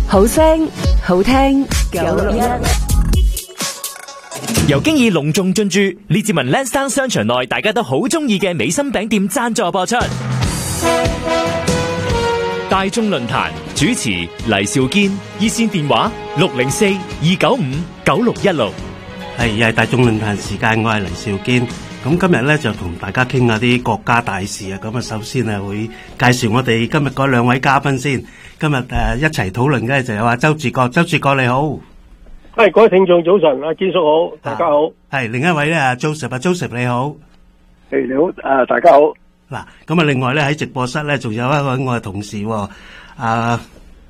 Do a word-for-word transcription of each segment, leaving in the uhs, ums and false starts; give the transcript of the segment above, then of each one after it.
好聲好聽九六一， 由經已隆重進駐列治文 Lansdowne 商場內大家都好中意嘅美心餅店贊助播出。大眾論壇主持黎兆堅，熱線電話六零四二九五九六一六。 係又係大眾論壇時間，我係黎兆堅。咁今日咧就同大家傾下啲國家大事啊。咁啊，首先啊會介紹我哋今日嗰兩位嘉賓先。今日誒、呃、一齊討論嘅就有阿周志國，周志國你好。 係各位聽眾早晨，阿堅叔好，大家好。 係、啊、另一位咧阿 Joseph，阿 Joseph 你好。 誒你好，誒大家好。 嗱，咁啊，另外咧喺直播室咧，仲有一位我嘅同事，阿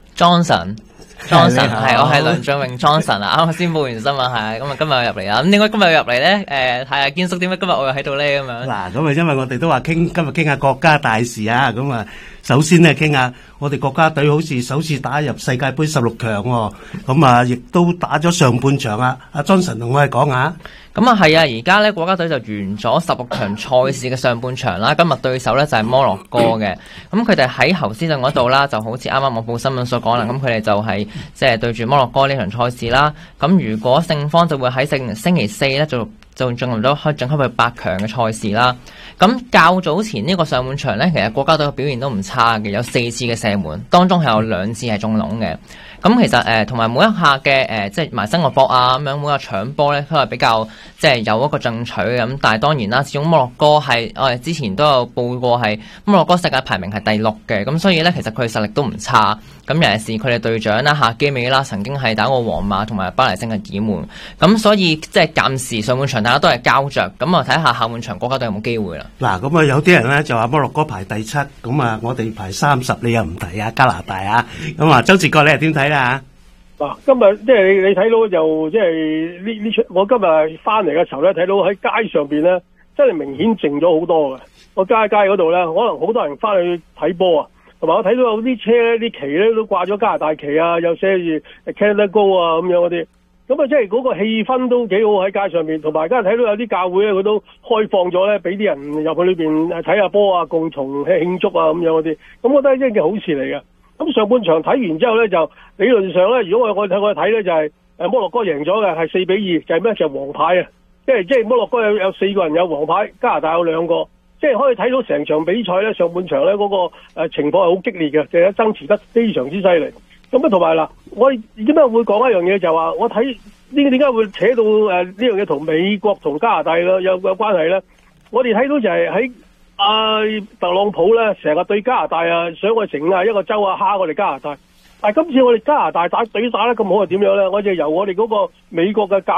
Johnson，Johnson 係我係梁俊榮 Johnson 啊，啱啱先報完新聞係，咁啊今日入嚟啊，咁點解今日入嚟咧？誒係啊，堅叔點解今日我又喺度咧？咁樣嗱，咁啊，因為我哋都話傾今日傾下國家大事啊，咁啊，首先咧傾下我哋國家隊好似首次打入世界盃十六強喎，咁啊，亦都打咗上半場啊，阿 Johnson 同我哋講下。 咁啊係啊，而家咧國家隊就完咗十六強賽事嘅上半場啦。今日對手咧就係摩洛哥嘅。咁佢哋喺侯斯頓嗰度啦，就好似啱啱我報新聞所講啦。咁佢哋就係即係對住摩洛哥呢場賽事啦。咁如果勝方就會喺星星期四咧就就進入咗開進入去八強嘅賽事啦。咁較早前呢個上半場咧，其實國家隊嘅表現都唔差嘅，有四次嘅射門，當中係有兩次係中籠嘅。咁其實誒同埋每一下嘅誒、呃、即係埋身個搏啊咁樣，每一個搶波咧都係比較即係有一個進取嘅。咁但係當然啦，始終摩洛哥係我哋之前都有報過係摩洛哥世界排名係第六嘅，咁所以咧其實佢哋實力都唔差。咁尤其是佢哋隊長啦夏基美啦，曾經係打過皇馬同埋巴黎聖日耳門，咁所以即係暫時上半場大家都係膠着，咁啊睇下下半場國家隊有冇機會啦。 嗱，咁啊有啲人咧就話摩洛哥排第七，咁啊我哋排三十，你又唔提啊加拿大啊，咁啊周志國你係點睇啦？ 嗱，今日即係你睇到就即係呢呢出，我今日翻嚟嘅時候咧，睇到喺街上邊咧，真係明顯靜咗好多嘅。我街街嗰度咧，可能好多人翻去睇波啊，同埋我睇到有啲車啲旗咧都掛咗加拿大旗啊，又寫住 Canada Go 啊咁樣嗰啲，咁啊即係嗰個氣氛都幾好喺街上邊，同埋而家睇到有啲教會咧，佢都開放咗咧，俾啲人入去裏邊睇下波啊，共同慶祝啊咁樣嗰啲，咁我覺得係一件好事嚟嘅。咁上半場睇完之後咧，就理論上咧，如果我我睇我睇咧就係誒摩洛哥贏咗嘅，係四比二，就係咩？就係黃牌啊！即係即係摩洛哥有有四個人有黃牌，加拿大有兩個，即係可以睇到成場比賽咧，上半場咧嗰個誒情況係好激烈嘅，就係爭持得非常之犀利。咁啊同埋嗱，我點解會講一樣嘢就係話，我睇呢個點解會扯到誒呢樣嘢同美國同加拿大咯有有關係咧？我哋睇到就係喺。阿、啊、特朗普咧成日對加拿大啊，想我成啊一個州啊蝦我哋加拿大，但係今次我哋加拿大打隊打得咁好係點樣咧？我就由我哋嗰個美國嘅教